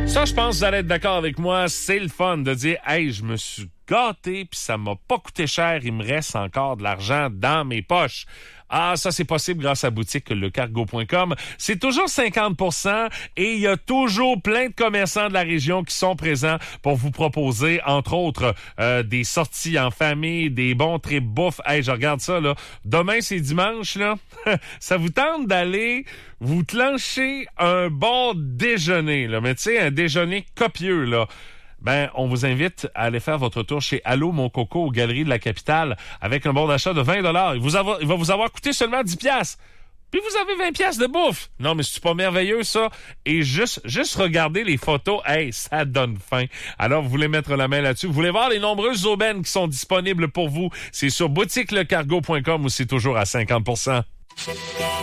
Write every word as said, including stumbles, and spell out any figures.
Ça, je pense que vous allez être d'accord avec moi. C'est le fun de dire « Hey, je me suis gâté puis ça m'a pas coûté cher. Il me reste encore de l'argent dans mes poches. » Ah, ça, c'est possible grâce à boutique lecargo point com. C'est toujours cinquante pour cent et il y a toujours plein de commerçants de la région qui sont présents pour vous proposer, entre autres, euh, des sorties en famille, des bons trips bouffe. Hey, je regarde ça, là. Demain, c'est dimanche, là. Ça vous tente d'aller vous clencher un bon déjeuner, là. Mais tu sais, un déjeuner copieux, là. Ben, on vous invite à aller faire votre tour chez Allô Mon Coco aux Galeries de la Capitale avec un bon d'achat de vingt dollars. Il, vous avoir, il va vous avoir coûté seulement dix piastres. Puis vous avez vingt piastres de bouffe. Non, mais c'est pas merveilleux, ça? Et juste, juste regarder les photos, hey, ça donne faim. Alors, vous voulez mettre la main là-dessus. Vous voulez voir les nombreuses aubaines qui sont disponibles pour vous. C'est sur boutique lecargo point com où c'est toujours à cinquante pour cent.